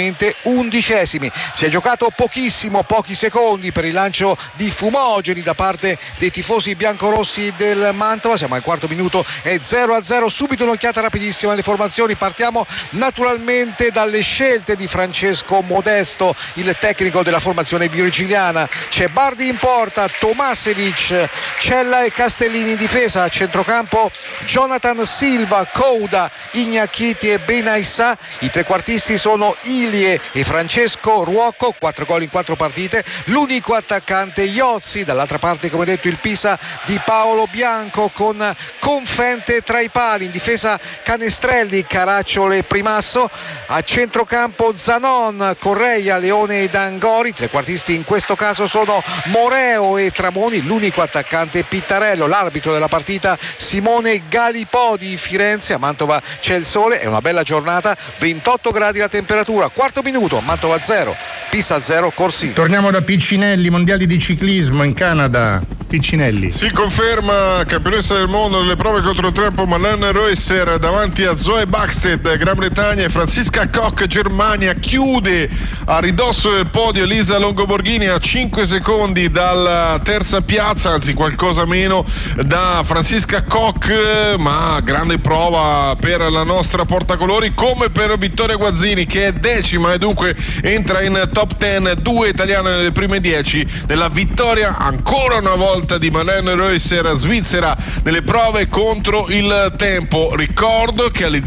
attualmente 11esimi. Si è giocato pochissimo, pochi secondi per il lancio di fumogeni da parte dei tifosi biancorossi del Mantova. Siamo al quarto minuto e 0-0. Subito un'occhiata rapidissima alle formazioni. Partiamo naturalmente dalle scelte di Francesco Modesto, il tecnico della formazione virgiliana. C'è Bardi in porta, Tomasevic, Cella e Castellini in difesa. A centrocampo Jonathan Silva, Couda, Ignacchiti e Benaissà. I trequartisti sono Ilie e Francesco Ruocco, 4 gol in 4 partite. L'unico attaccante Iozzi, dall'altra parte come detto il Pisa di Paolo Bianco con Confente tra i pali. In difesa Canestrelli, Caracciolo e Primasso. A centrocampo Zanon, Correia, Leone e D'Angori. I trequartisti in questo caso sono Moreo e Tramoni. L'unico attaccante Pittarello. L'arbitro della partita Simone Galipodi. Firenze, a Mantova c'è il sole, è una bella giornata, 28 gradi la temperatura. Quarto minuto, Mantova 0, Pisa 0, Corsino. Torniamo da Piccinelli, mondiali di ciclismo in Canada. Piccinelli. Si conferma campionessa del mondo nelle prove contro il tempo Marlene Reusser davanti a Zoe Bäckstedt, Gran Bretagna, e Franziska Koch, Germania. Chiude a ridosso del podio Elisa Longoborghini a 5 secondi dalla terza piazza, anzi qualcosa meno da Franziska Koch, ma grande prova per la nostra portacolori, come per Vittoria Guazzini che è decima e dunque entra in top 10, 2 italiane nelle prime 10 della vittoria ancora una volta di Marlene Reusser, svizzera, nelle prove contro il tempo. Ricordo che alle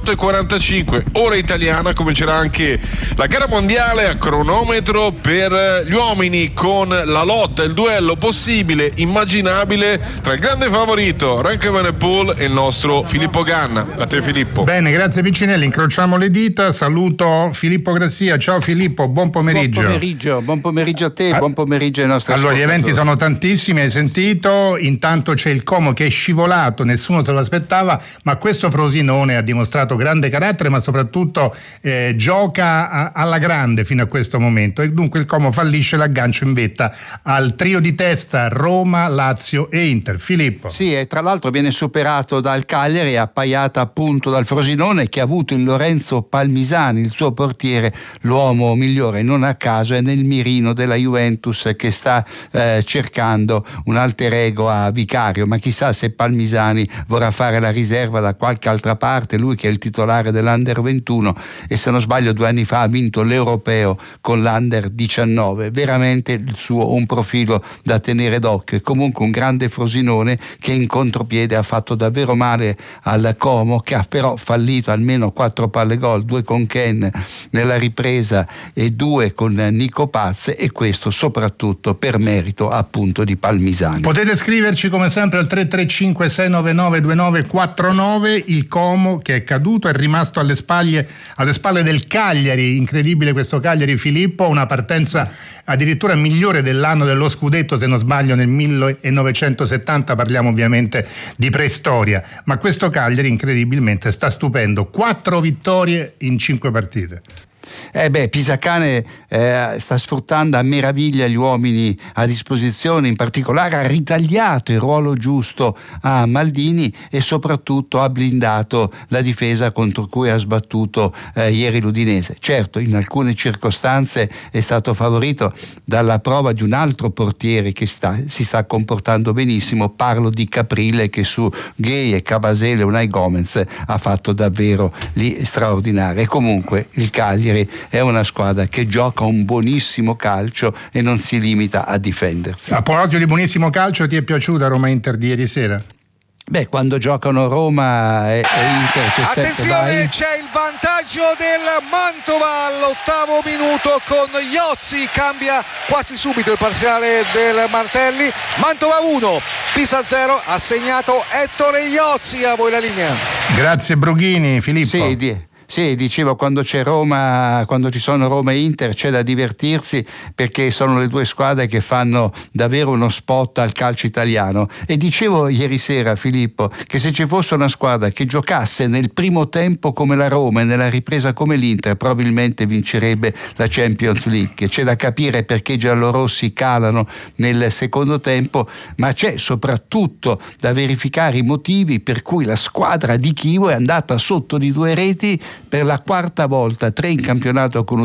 18:45 ora italiana comincerà anche la gara mondiale a cronometro per gli uomini, con la lotta, il duello possibile, immaginabile tra il grande favorito Remco Evenepoel e il nostro Filippo Ganna. A te Filippo. Bene, grazie Piccinelli, incrociamo le dita, saluto Filippo Grazia. Ciao Filippo, buon pomeriggio. Buon pomeriggio a te, buon pomeriggio ai nostri ascoltatori. Allora, gli eventi sono tantissimi, hai sentito, intanto c'è il Como che è scivolato, nessuno se lo aspettava, ma questo Frosinone ha dimostrato grande carattere, ma soprattutto gioca alla grande fino a questo momento, e dunque il Como fallisce l'aggancio in vetta al trio di testa Roma, Lazio e Inter. Filippo. Sì, e tra l'altro viene superato dal Cagliari, appaiata appunto dal Frosinone, che ha avuto in Lorenzo Palmisani, il suo portiere, l'uomo migliore. Non a caso è nel mirino della Juventus, che sta cercando un alter ego a Vicario, ma chissà se Palmisani vorrà fare la riserva da qualche altra parte, lui che è il titolare dell'Under 21 e se non sbaglio 2 anni fa ha vinto l'Europeo con l'Under 19. Veramente il suo un profilo da tenere d'occhio, e comunque un grande Frosinone che in contropiede ha fatto davvero male al Como, che ha però fallito almeno 4 palle gol, 2 con Ken nella ripresa e 2 con Nico Paz, e questo soprattutto per merito appunto di Palmisani. Potete scriverci come sempre al 335 699 2949. Il Como che è caduto, è rimasto alle spalle del Cagliari. Incredibile questo Cagliari, Filippo, una partenza addirittura migliore dell'anno dello scudetto, se non sbaglio nel 1970, parliamo ovviamente di preistoria, ma questo Cagliari incredibilmente sta stupendo, 4 vittorie in 5 partite. Pisacane sta sfruttando a meraviglia gli uomini a disposizione, in particolare ha ritagliato il ruolo giusto a Maldini e soprattutto ha blindato la difesa contro cui ha sbattuto ieri l'Udinese. Certo, in alcune circostanze è stato favorito dalla prova di un altro portiere che si sta comportando benissimo, parlo di Caprile, che su Gay e Cavasele e Unai Gomez ha fatto davvero lì straordinario. E comunque il Cagliari è una squadra che gioca un buonissimo calcio e non si limita a difendersi. A proposito di buonissimo calcio, ti è piaciuta Roma-Inter di ieri sera? Quando giocano Roma e Inter c'è attenzione, c'è il vantaggio del Mantova all'8° minuto con Iozzi, cambia quasi subito il parziale del Martelli. Mantova 1, Pisa 0, ha segnato Ettore Iozzi. A voi la linea. Grazie Brughini. Filippo. Sì, dicevo, quando ci sono Roma e Inter c'è da divertirsi, perché sono le due squadre che fanno davvero uno spot al calcio italiano. E dicevo ieri sera, Filippo, che se ci fosse una squadra che giocasse nel primo tempo come la Roma e nella ripresa come l'Inter, probabilmente vincerebbe la Champions League. C'è da capire perché i giallorossi calano nel secondo tempo, ma c'è soprattutto da verificare i motivi per cui la squadra di Chievo è andata sotto di 2 reti per la 4ª volta, 3 in campionato con